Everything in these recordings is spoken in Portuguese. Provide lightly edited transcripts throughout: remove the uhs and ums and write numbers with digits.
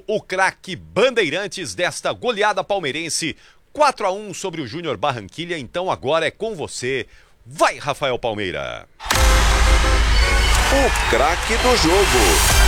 o craque Bandeirantes desta goleada palmeirense 4-1 sobre o Júnior Barranquilla. Então agora é com você. Vai, Rafael Palmeira. O craque do jogo.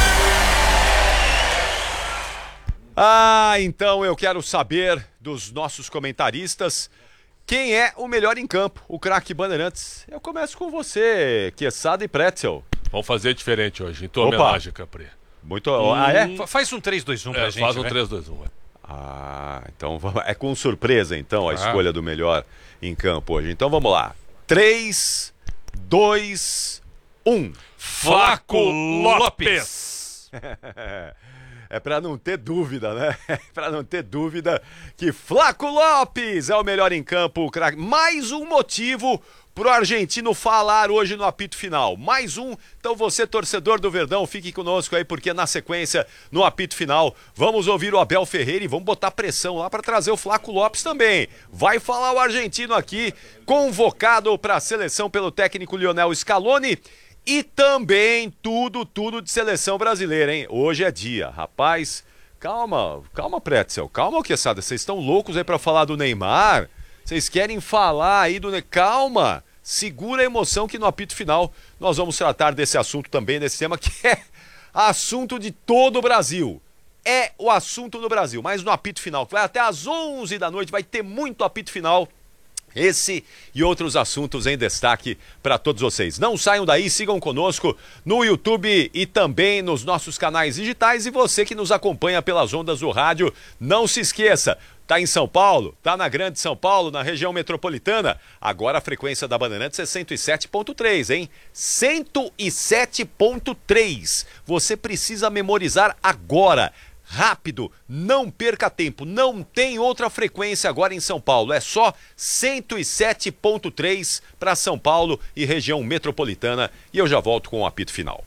Então eu quero saber dos nossos comentaristas quem é o melhor em campo, o craque Bandeirantes. Eu começo com você, Quesada e Pretzel. Vamos fazer diferente hoje, em tua homenagem, Capri. Muito... Faz um 3-2-1 pra gente, faz um né? 3-2-1. Então é com surpresa, então, a escolha do melhor em campo hoje. Então vamos lá. 3, 2, 1. Flaco Lopes. É pra não ter dúvida, né? É pra não ter dúvida que Flaco Lopes é o melhor em campo, craque. Mais um motivo pro argentino falar hoje no apito final. Mais um. Então você, torcedor do Verdão, fique conosco aí, porque na sequência, no apito final, vamos ouvir o Abel Ferreira e vamos botar pressão lá para trazer o Flaco Lopes também. Vai falar o argentino aqui, convocado para a seleção pelo técnico Lionel Scaloni. E também tudo de seleção brasileira, hein? Hoje é dia, rapaz. Calma, Pretzel, calma, Quesada. Vocês estão loucos aí pra falar do Neymar? Vocês querem falar aí do... Calma, segura a emoção que no apito final nós vamos tratar desse assunto também, desse tema que é assunto de todo o Brasil. É o assunto do Brasil, mas no apito final, que vai até às 11 da noite, vai ter muito apito final. Esse e outros assuntos em destaque para todos vocês. Não saiam daí, sigam conosco no YouTube e também nos nossos canais digitais. E você que nos acompanha pelas ondas do rádio, não se esqueça, tá em São Paulo, tá na Grande São Paulo, na região metropolitana. Agora a frequência da Bandeirantes é 107.3, hein? 107.3. Você precisa memorizar agora. Rápido, não perca tempo, não tem outra frequência agora em São Paulo, é só 107.3 para São Paulo e região metropolitana, e eu já volto com o apito final.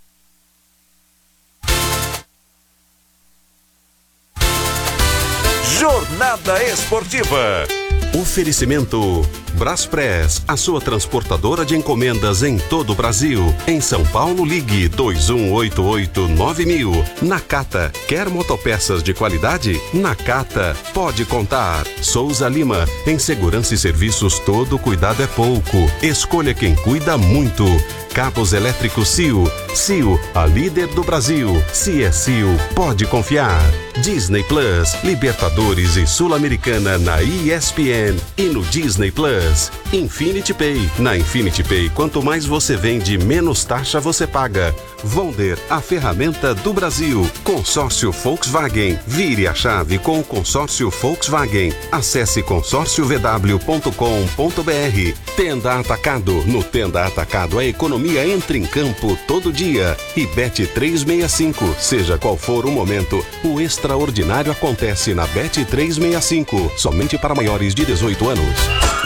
Jornada Esportiva. Oferecimento Braspress, a sua transportadora de encomendas em todo o Brasil. Em São Paulo, ligue 2188-9000. Nakata, quer motopeças de qualidade? Nakata, pode contar. Souza Lima, em segurança e serviços todo cuidado é pouco. Escolha quem cuida muito. Cabos elétricos CIO. CIO, a líder do Brasil. Se é CIO, pode confiar. Disney Plus, Libertadores e Sul-Americana na ESPN e no Disney Plus. Infinity Pay. Na Infinity Pay, quanto mais você vende, menos taxa você paga. Vonder, a ferramenta do Brasil. Consórcio Volkswagen. Vire a chave com o consórcio Volkswagen. Acesse consórciovw.com.br. Tenda Atacado. No Tenda Atacado, a economia entra em campo todo dia. E Bet365. Seja qual for o momento, o extraordinário acontece na Bet365. Somente para maiores de 18 anos.